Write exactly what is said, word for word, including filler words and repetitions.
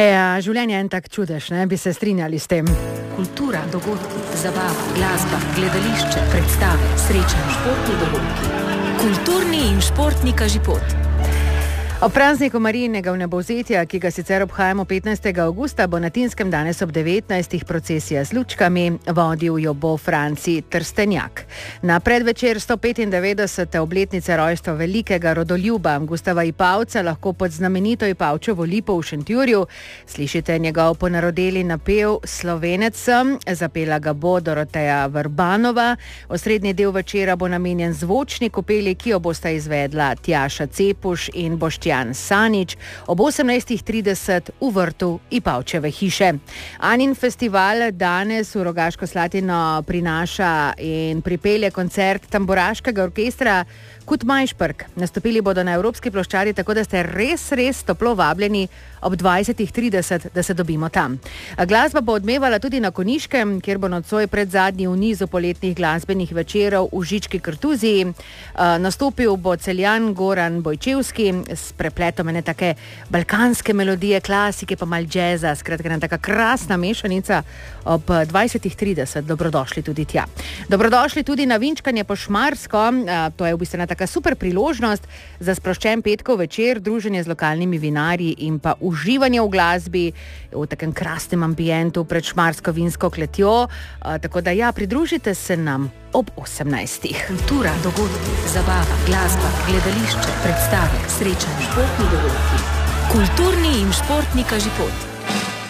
Ja, življenje je en tak čudež, ne bi se strinjali s tem. Kultura, dogodki, zabava, glasba, gledališče, predstave, srečanje, športni dogodki. Kulturni in športni kažipot. Ob prazniku Marijinega vnebovzetja, ki ga sicer obhajamo petnajstega avgusta, bo na Tinskem danes ob devetnajstih procesija z lučkami, vodil jo bo Franci Trstenjak. Na predvečer sto petindevetdesete obletnice rojstva velikega rodoljuba Gustava Ipavca lahko pod znamenito Ipavčevo lipo v Šentjurju slišite njegov ponarodeli napev Slovenec sem, zapela ga bo Doroteja Vrbanova. Osrednji del večera bo namenjen zvočni kopeli, ki jo bosta izvedla Tjaša Cepuš in Boštjan Sanič ob osemnajstih trideset v vrtu Ipavčeve hiše. Anin festival danes v Rogaško Slatino prinaša in pripelje koncert tamburaškega orkestra Kut Majšperk. Nastopili bodo na Evropski ploščadi, tako da ste res, res toplo vabljeni ob dvajsetih trideset, da se dobimo tam. Glasba bo odmevala tudi na Konjiškem, kjer bo nocoj predzadnji v nizu poletnih glasbenih večerov v Žički Kartuziji. Nastopil bo Celjan Goran Bojčevski s prepletom ene take balkanske melodije, klasike pa mal džeza, skratka ena taka krasna mešanica ob dvajsetih trideset. Dobrodošli tudi tja. Dobrodošli tudi na vinčkanje po Šmarsko, to je v bistvu ena taka super priložnost za sproščen petkov večer, druženje z lokalnimi vinarji in pa uživanje v glasbi v takem krasnem ambientu pred Šmarsko vinsko kletjo, tako da ja, pridružite se nam ob osemnajstih. Kultura, dogodki, zabava, glasba, gledališče, predstave, srečanje, športni dogodki. Kulturni in športni kažipot.